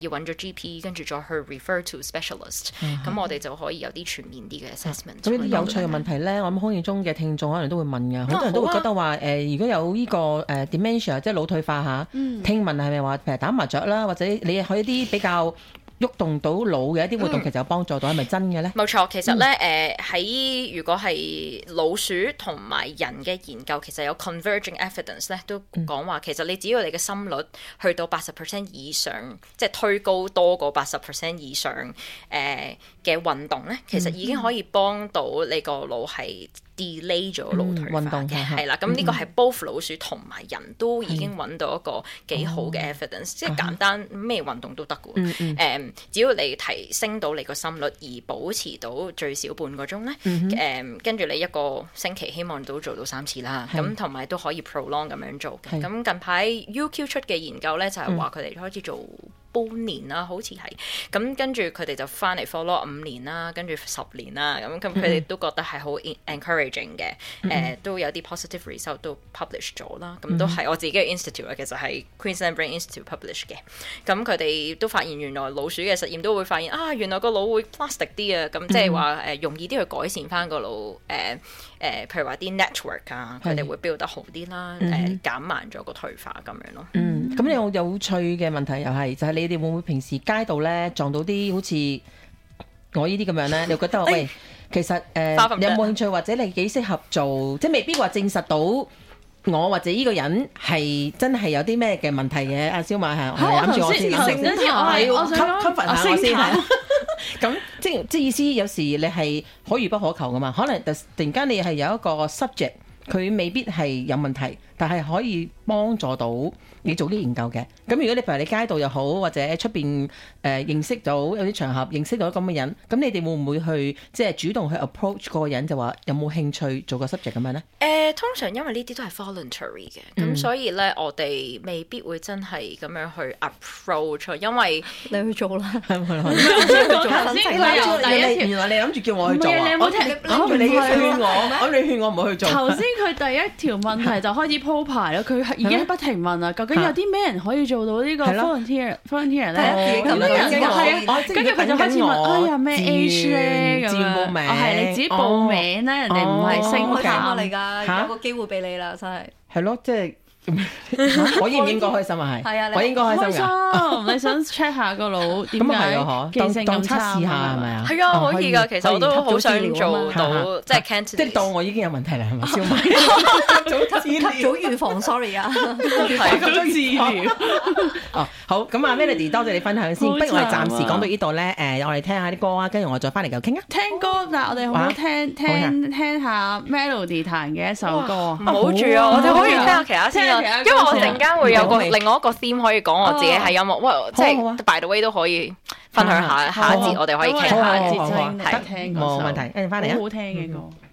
要揾咗 GP， 跟住再去 refer to specialist，咁我哋就可以有啲全面啲嘅 assessment。 咁呢啲有趣嘅問題咧，我諗空氣中嘅聽眾可能都會問嘅，好多人都會覺得話如果有呢個dementia 即係腦退化嚇，聽聞係咪話譬如打麻雀啦，或者你去一啲比較喐動到腦嘅一啲活動，其實有幫助到，係咪真嘅咧？ 冇錯，其實咧喺如果係老鼠同埋人嘅研究，其實有 converging evidence 咧，都講話其實你只要你嘅心率去到80% 以上，即係推高多過80% 以上嘅運動咧，其實已經可以幫到你個腦係delay 咗腦退化嘅，係啦。咁呢個係 both 老鼠同埋人都已經揾到一個幾好嘅 evidence，即係簡單咩運動都得嘅。只要你提升到你個心率而保持到最少半個鐘咧，跟住你一個星期希望都做到3次啦。咁同埋都可以 prolong 咁樣做嘅。咁近排 UQ 出嘅研究咧，就係話佢哋開始做半年啦，好似係咁，跟住佢哋就翻嚟 follow 5年啦，跟住10年啦，咁佢哋都覺得係好 encouraging 嘅，都有啲 positive result 都 publish 咗啦，咁都係我自己嘅 institute 啊，其實係 Queensland Brain Institute publish 嘅，咁佢哋都發現原來老鼠嘅實驗都會發現原來個腦會 plastic 啲啊，咁即係話容易啲去改善翻個腦，譬如話啲 network 啊，佢哋會 build 得好啲啦，減慢咗個退化咁樣咯。 咁你有趣嘅問題又係就係你哋會唔會平時街道咧撞到啲好似我呢啲咁樣咧？你覺得喂，其實你有冇興趣或者你幾適合做？即係未必話證實到我或者呢個人係真係有啲咩嘅問題嘅。阿蕭馬係諗住我先，我想 cover 下我先係。咁即意思有時你係可遇不可求噶嘛？可能突然間你係有一個 subject，佢未必係有問題，但係可以幫助到你做啲研究嘅。咁如果你譬如你街道又好，或者出邊認識到有啲場合認識到咁嘅人，咁你哋會唔會去即係主動去 approach 嗰個人，就話有冇興趣做個 subject 咁樣咧？ 通常因為呢啲都係 voluntary 嘅，咁所以咧我哋未必會真係咁樣去 approach，因為你去做啦。 係咪？ 頭先佢由第一條， 原來你諗住叫我去做啊？ 你冇聽， 你勸我，你勸我唔好去做。 頭先佢第一條問題就開始鋪排啦，佢已經不停問啦，究竟有啲咩人可以做到呢個 volunteer 咧？咁啲人係，跟住佢就開始問有咩 age 咧咁樣。係你自己報名咧，人哋唔係升價嚟㗎，有個機會俾你啦，真係。 係咯，即係我應唔應該開心啊？ 係啊， 我應該開心㗎。 你想 check 下個腦點解記性咁差當測試下係咪啊？ 係啊，可以㗎。其實我都好想做到，即係 cancer。 即係當我已經有問題啦，係咪？燒賣早預防 ，sorry 啊， 係咁早治療。哦，好，咁啊 Melody， 多謝你分享先。不如我哋暫時講到呢度咧，我哋聽下啲歌啊，跟住我再翻嚟繼續傾啊。 聽歌，但係我哋好唔好聽下 Melody 彈嘅一首歌？ 唔好住啊！我哋可以聽下其他先啊，因為我陣間會有另外一個 theme 可以講我自己係音樂，哇！即係 by the way 都可以分享下一節，我哋可以傾下嘅。 得聽， 冇問題，跟住翻嚟啊！ 好好聽嘅歌。